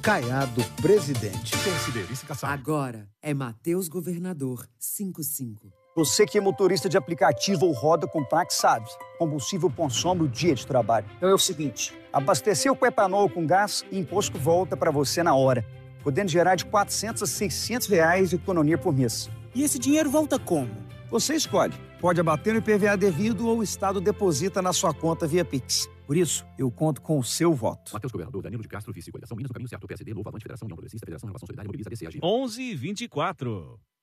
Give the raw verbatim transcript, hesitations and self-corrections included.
Caiado presidente. P S D, vice Kassab. Agora é Matheus Governador, cinco cinco. Você que é motorista de aplicativo ou roda com placa sabe, combustível põe sombra o dia de trabalho. Então é o seguinte, abasteceu com etanol com gás e imposto volta para você na hora, podendo gerar de quatrocentos a seiscentos reais de economia por mês. E esse dinheiro volta como? Você escolhe. Pode abater no I P V A devido ou o Estado deposita na sua conta via Pix. Por isso, eu conto com o seu voto. Matheus Governador, Danilo de Castro, vice, coligação Minas, do Caminho Certo, P S D, Novo, Avante, Federação, União Progressista, Federação, Inovação Solidária, Mobiliza, D C A G. onze e vinte e quatro.